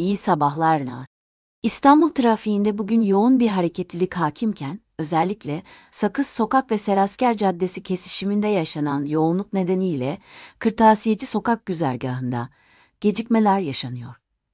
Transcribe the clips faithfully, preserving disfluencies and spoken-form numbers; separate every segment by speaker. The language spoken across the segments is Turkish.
Speaker 1: İyi sabahlar. İstanbul trafiğinde bugün yoğun bir hareketlilik hakimken, özellikle Sakız Sokak ve Serasker Caddesi kesişiminde yaşanan yoğunluk nedeniyle Kırtasiyeci Sokak güzergahında gecikmeler yaşanıyor.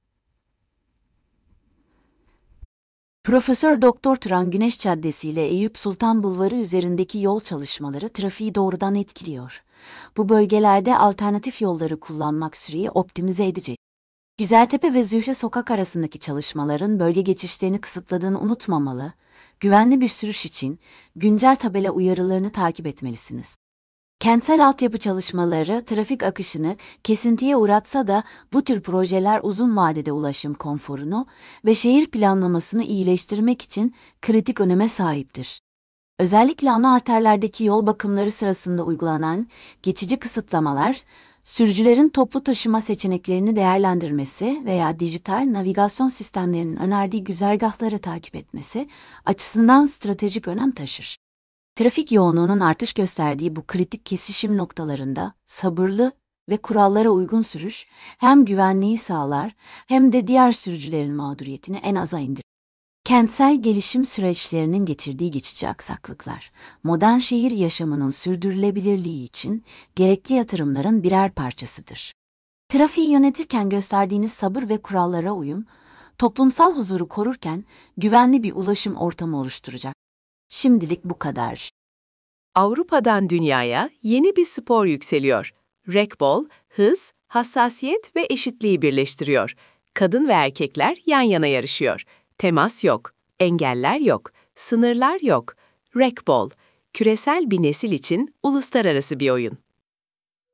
Speaker 1: Profesör Doktor Turan Güneş Caddesi ile Eyüp Sultan Bulvarı üzerindeki yol çalışmaları trafiği doğrudan etkiliyor. Bu bölgelerde alternatif yolları kullanmak süreyi optimize edecek. Güzeltepe ve Zühre Sokak arasındaki çalışmaların bölge geçişlerini kısıtladığını unutmamalı, güvenli bir sürüş için güncel tabela uyarılarını takip etmelisiniz. Kentsel altyapı çalışmaları trafik akışını kesintiye uğratsa da bu tür projeler uzun vadede ulaşım konforunu ve şehir planlamasını iyileştirmek için kritik öneme sahiptir. Özellikle ana arterlerdeki yol bakımları sırasında uygulanan geçici kısıtlamalar, sürücülerin toplu taşıma seçeneklerini değerlendirmesi veya dijital navigasyon sistemlerinin önerdiği güzergahları takip etmesi açısından stratejik önem taşır. Trafik yoğunluğunun artış gösterdiği bu kritik kesişim noktalarında sabırlı ve kurallara uygun sürüş hem güvenliği sağlar hem de diğer sürücülerin mağduriyetini en aza indirir. Kentsel gelişim süreçlerinin getirdiği geçici aksaklıklar, modern şehir yaşamının sürdürülebilirliği için gerekli yatırımların birer parçasıdır. Trafiği yönetirken gösterdiğiniz sabır ve kurallara uyum, toplumsal huzuru korurken güvenli bir ulaşım ortamı oluşturacak. Şimdilik bu kadar.
Speaker 2: Avrupa'dan dünyaya yeni bir spor yükseliyor. Racquetball, hız, hassasiyet ve eşitliği birleştiriyor. Kadın ve erkekler yan yana yarışıyor. Temas yok, engeller yok, sınırlar yok. Racquetball, küresel bir nesil için uluslararası bir oyun.